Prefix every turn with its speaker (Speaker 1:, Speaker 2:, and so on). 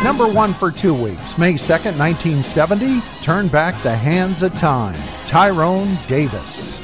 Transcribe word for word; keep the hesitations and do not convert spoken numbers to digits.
Speaker 1: number one for two weeks. May second, nineteen seventy, Turn Back the Hands of Time. Tyrone Davis.